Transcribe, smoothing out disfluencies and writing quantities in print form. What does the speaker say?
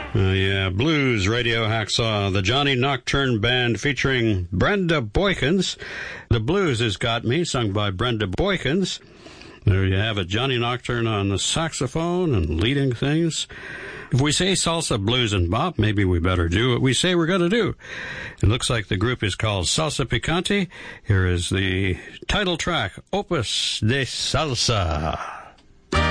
Yeah, Blues Radio Hacksaw, the Johnny Nocturne Band featuring Brenda Boykins. The Blues Has Got Me, sung by Brenda Boykins. There you have it, Johnny Nocturne on the saxophone and leading things. If we say salsa, blues, and bop, maybe we better do what we say we're going to do. It looks like the group is called Salsa Picante. Here is the title track, Opus de Salsa.